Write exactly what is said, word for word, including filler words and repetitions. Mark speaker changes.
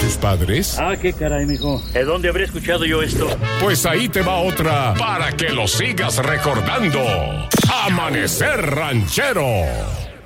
Speaker 1: tus padres?
Speaker 2: Ah, qué caray, mijo. ¿De dónde habré escuchado yo esto?
Speaker 1: Pues ahí te va otra para que lo sigas recordando. Amanecer Ranchero.